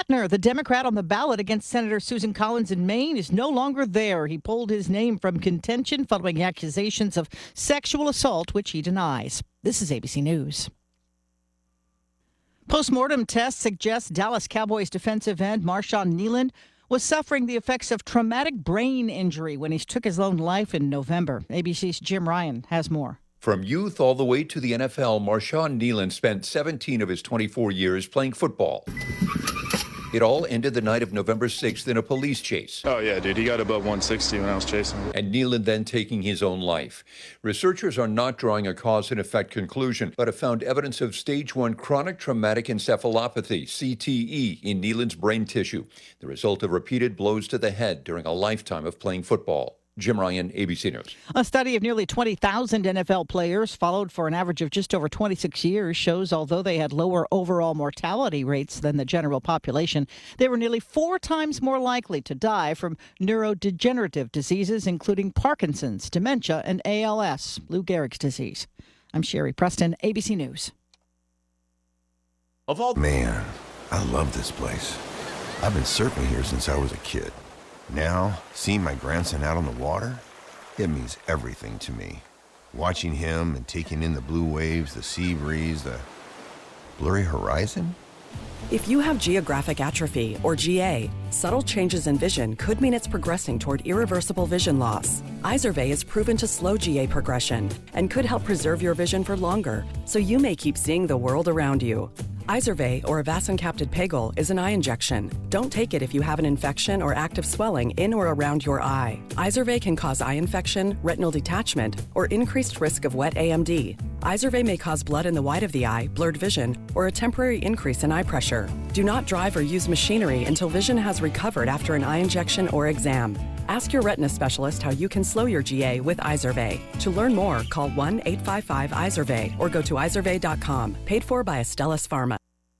The Democrat on the ballot against Senator Susan Collins in Maine is no longer there. He pulled his name from contention following accusations of sexual assault, which he denies. This is ABC News. Postmortem tests suggest Dallas Cowboys defensive end Marshawn Kneeland was suffering the effects of traumatic brain injury when he took his own life in November. ABC's Jim Ryan has more. From youth all the way to the NFL, Marshawn Kneeland spent 17 of his 24 years playing football. It all ended the night of November 6th in a police chase. Oh, yeah, dude. He got above 160 when I was chasing him. And Kneeland then taking his own life. Researchers are not drawing a cause and effect conclusion, but have found evidence of stage 1 chronic traumatic encephalopathy, CTE, in Kneeland's brain tissue, the result of repeated blows to the head during a lifetime of playing football. Jim Ryan, ABC News. A study of nearly 20,000 NFL players followed for an average of just over 26 years shows although they had lower overall mortality rates than the general population, they were nearly 4 times more likely to die from neurodegenerative diseases, including Parkinson's, dementia, and ALS, Lou Gehrig's disease. I'm Sherry Preston, ABC News. Man, I love this place. I've been surfing here since I was a kid. Now, seeing my grandson out on the water, it means everything to me. Watching him and taking in the blue waves, the sea breeze, the blurry horizon. If you have geographic atrophy, or GA, subtle changes in vision could mean it's progressing toward irreversible vision loss. Izervay is proven to slow GA progression and could help preserve your vision for longer, so you may keep seeing the world around you. Izervay, or avacincaptad pegol, is an eye injection. Don't take it if you have an infection or active swelling in or around your eye. Izervay can cause eye infection, retinal detachment, or increased risk of wet AMD. Izervay may cause blood in the white of the eye, blurred vision, or a temporary increase in eye pressure. Do not drive or use machinery until vision has recovered after an eye injection or exam. Ask your retina specialist how you can slow your GA with Izervay. To learn more, call 1-855-IZERVAY or go to izervay.com. Paid for by Astellas Pharma.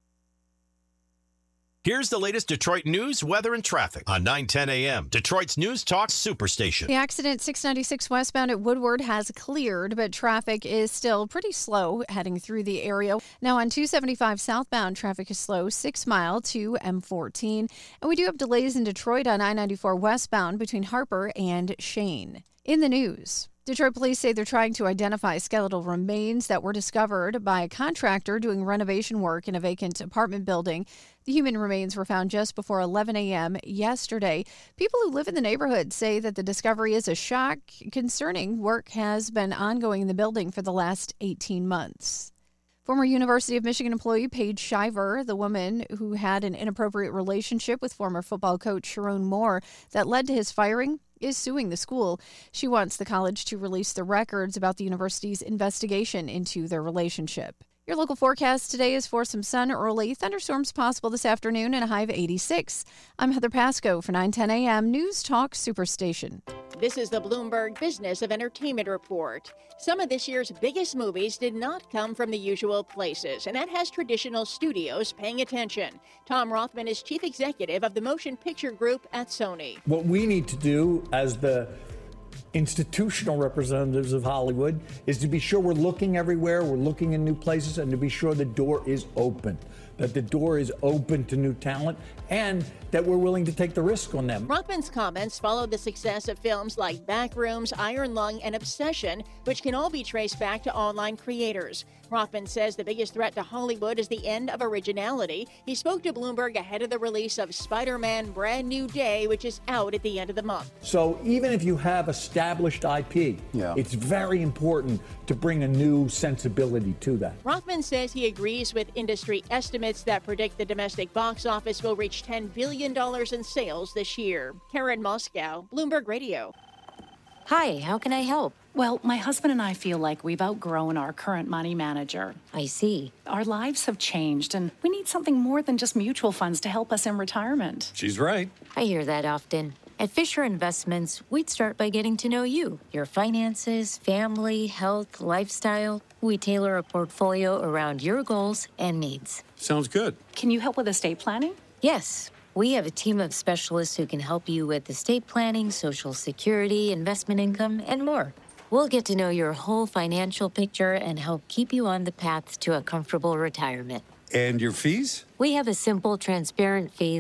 Here's the latest Detroit news, weather, and traffic on 9:10 a.m. Detroit's News Talk Superstation. The accident 696 westbound at Woodward has cleared, but traffic is still pretty slow heading through the area. Now on 275 southbound, traffic is slow 6 mile to M14. And we do have delays in Detroit on I-94 westbound between Harper and Shane. In the news, Detroit police say they're trying to identify skeletal remains that were discovered by a contractor doing renovation work in a vacant apartment building. The human remains were found just before 11 a.m. yesterday. People who live in the neighborhood say that the discovery is a shock concerning work has been ongoing in the building for the last 18 months. Former University of Michigan employee Paige Shiver, the woman who had an inappropriate relationship with former football coach Sharon Moore that led to his firing, is suing the school. She wants the college to release the records about the university's investigation into their relationship. Your local forecast today is for some sun early, thunderstorms possible this afternoon, and a high of 86. I'm Heather Pasco for 9:10 a.m. News Talk Superstation. This is the Bloomberg Business of Entertainment Report. Some of this year's biggest movies did not come from the usual places, and that has traditional studios paying attention. Tom Rothman is chief executive of the Motion Picture Group at Sony. What we need to do as the institutional representatives of Hollywood is to be sure we're looking everywhere, we're looking in new places, and to be sure the door is open, that the door is open to new talent, and that we're willing to take the risk on them. Rothman's comments follow the success of films like Backrooms, Iron Lung, and Obsession, which can all be traced back to online creators. Rothman says the biggest threat to Hollywood is the end of originality. He spoke to Bloomberg ahead of the release of Spider-Man Brand New Day, which is out at the end of the month. So even if you have established IP, it's very important to bring a new sensibility to that. Rothman says he agrees with industry estimates that predict the domestic box office will reach $10 billion in sales this year. Karen Moscow, Bloomberg Radio. Hi, how can I help? Well, my husband and I feel like we've outgrown our current money manager. I see. Our lives have changed, and we need something more than just mutual funds to help us in retirement. She's right. I hear that often. At Fisher Investments, we'd start by getting to know you, your finances, family, health, lifestyle. We tailor a portfolio around your goals and needs. Sounds good. Can you help with estate planning? Yes. We have a team of specialists who can help you with estate planning, Social Security, investment income, and more. We'll get to know your whole financial picture and help keep you on the path to a comfortable retirement. And your fees? We have a simple, transparent fee